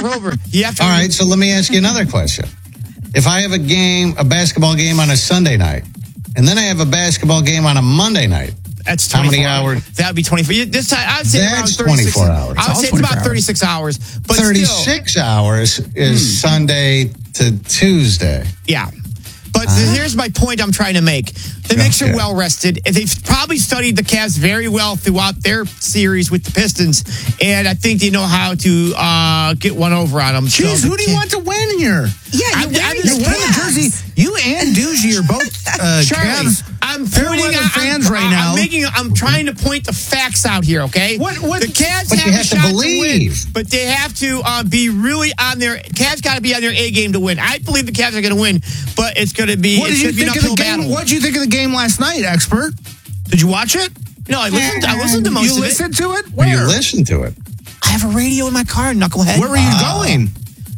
Rover. You have to. All right, so let me ask you another question. If I have a basketball game on a Sunday night, and then I have a basketball game on a Monday night, that's how many hours? That would be 24. This time, I would say that's around 36, 24 hours. I would say it's about 36 hours. But 36 hours is Sunday to Tuesday. Yeah. But here's my point I'm trying to make. The Knicks are well rested. They've probably studied the Cavs very well throughout their series with the Pistons, and I think they know how to get one over on them. Jeez, who do you want to win here? Yeah, you're wearing the jersey. You and Doogie are both Cavs. I'm pointing out fans right now. I'm trying to point the facts out here. Okay, what the Cavs but have you a have shot to believe. to win, but they have to be really on their. Cavs got to be on their A game to win. I believe the Cavs are going to win, but it's going to be. What did you think of the game? What did you think of the game last night, expert? Did you watch it? No, I listened to most of it. You listened to it? Where? You listened to it. I have a radio in my car, knucklehead. Where were you going?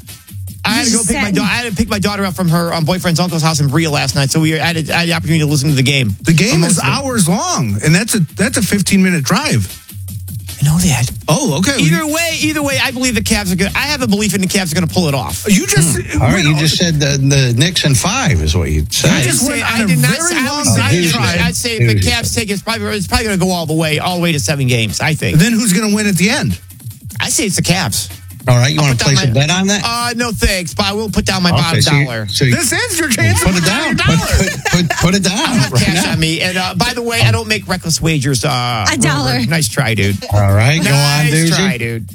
I had to go pick my daughter. I had to pick my daughter up from her boyfriend's uncle's house in Brea last night, so I had the opportunity to listen to the game. The game is hours long, and that's a 15-minute drive. I know that. Oh, okay. Either way, I believe the Cavs are good. I have a belief in the Cavs are going to pull it off. You just all right. You just said the Knicks in 5 is what you said. I did not say. I'd say if the Cavs take it's probably going to go all the way to 7 games. I think. Then who's going to win at the end? I say it's the Cavs. All right, you want to place a bet on that? No thanks, but I will put down my bottom dollar. This is your chance. Put it down. Put it down. I don't have cash on me. And by the way, I don't make reckless wagers. $1. Nice try, dude. All right, go on, dude. Nice try,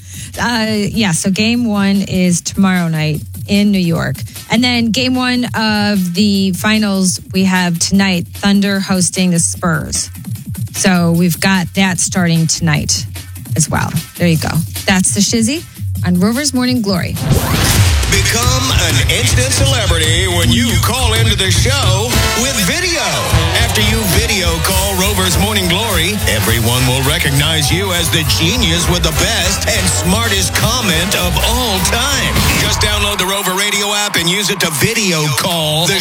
dude. So game 1 is tomorrow night in New York. And then game 1 of the finals we have tonight, Thunder hosting the Spurs. So we've got that starting tonight as well. There you go. That's the Shizzy on Rover's Morning Glory. Become an instant celebrity when you call into the show with video. After you video call Rover's Morning Glory, everyone will recognize you as the genius with the best and smartest comment of all time. Just download the Rover Radio app and use it to video call the